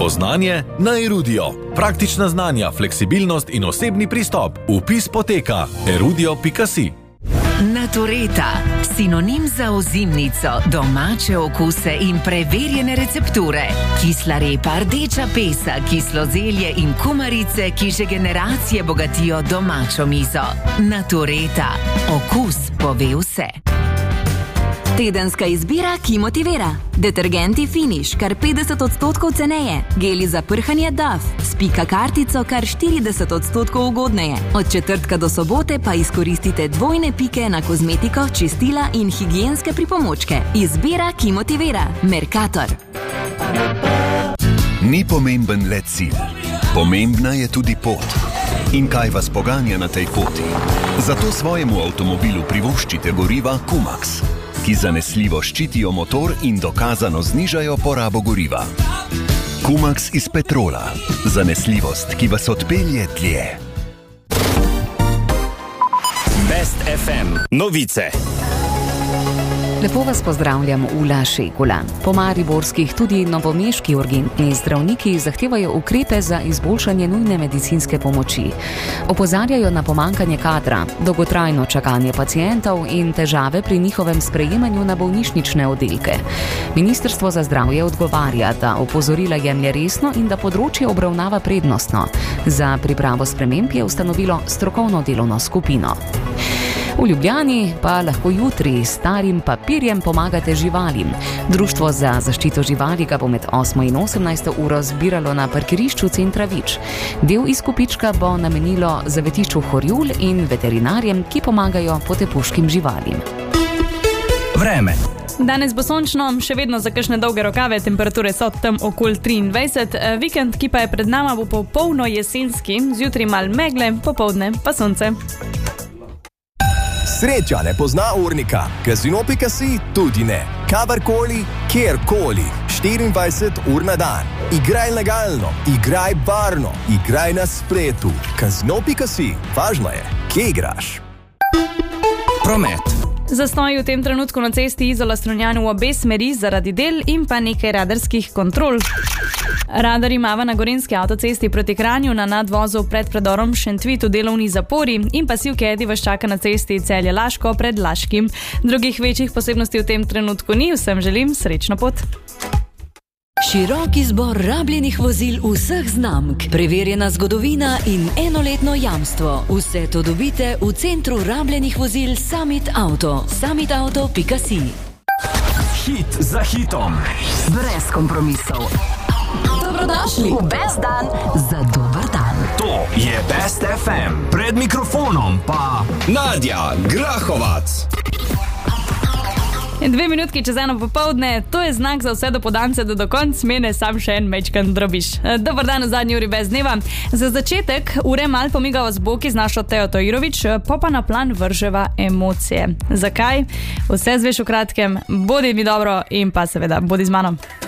Spoznanje na Erudio. Praktična znanja, fleksibilnost in osebni pristop. Vpis poteka erudio.si. Natureta, sinonim za ozimnico, domače okuse in preverjene recepture. Kisla repa, rdeča pesa, kislo zelje in kumarice, ki že generacije bogatijo domačo mizo. Natureta, okus pove vse. Tedenska izbira, ki motivira. Detergenti Finish, kar 50% ceneje. Geli za prhanje Dove, s Pika kartico kar 40% ugodneje. Od četrtka do sobote pa izkoristite dvojne pike na kozmetiko, čistila in higienske pripomočke. Izbira, ki motivira. Mercator. Ni pomemben le cilj. Pomembna je tudi pot. In kaj vas poganja na tej poti? Zato svojemu avtomobilu privoščite goriva Kumax, ki zanesljivo ščitijo motor in dokazano znižajo porabo goriva. Kumax iz petrola. Zanesljivost, ki vas odpelje dlje. Best FM. Novice. Lepo vas pozdravljam, Ula Šekula. Po mariborskih tudi novomeški urgentni zdravniki zahtevajo ukrepe za izboljšanje nujne medicinske pomoči. Opozarjajo na pomanjkanje kadra, dolgotrajno čakanje pacientov in težave pri njihovem sprejemanju na bolnišnične oddelke. Ministrstvo za zdravje odgovarja, da opozorila jemlje resno in da področje obravnava prednostno. Za pripravo sprememb je ustanovilo strokovno delovno skupino. V Ljubljani pa lahko jutri s starim papirjem pomagate živalim. Društvo za zaščito živali ga bo med 8 in 18 uro zbiralo na parkirišču centra Vič. Del izkupička bo namenilo zavetišču Horjul in veterinarjem, ki pomagajo potepuškim živalim. Vreme. Danes bo sončno, še vedno za kakšne dolge rokave, temperature so tam okoli 23. Vikend, ki pa je pred nama, bo popolno jesenski, zjutraj malo megle, popoldne pa sonce. Sreča ne pozna urnika, Casino.si tudi ne. Kadarkoli, kjerkoli, 24 ur na dan. Igraj legalno, igraj varno, igraj na spletu. Casino.si, važno je, kje igraš. Promet. Zastoji v tem trenutku na cesti Izola-Strunjan v obe smeri zaradi del in pa nekaj radarskih kontrol. Radar imava na gorenjski avtocesti proti Kranju na nadvozu pred predorom Šentvid v delovni zapori in pasivke Edi vas čaka na cesti Celje-Laško pred Laškim. Drugih večjih posebnosti v tem trenutku ni, vsem želim srečno pot. Širok izbor rabljenih vozil vseh znamk, preverjena zgodovina in enoletno jamstvo. Vse to dobite v centru rabljenih vozil Summit Auto. Summitauto.si. Hit za hitom. Brez kompromisov. Dobrodošli v Best dan za dober dan. To je Best FM. Pred mikrofonom pa Nadja Grahovac. 2 minutki čez 1 popoldne, to je znak za vse dopodance, da do konc mene sam še en mečkan drobiš. Dobar dan v zadnji uri Best dneva. Za začetek ure mal pomigava z boki z našo Tejo Tojirovič, pa na plan vrževa emocije. Zakaj? Vse zveš v kratkem, bodi mi dobro in pa seveda bodi z mano.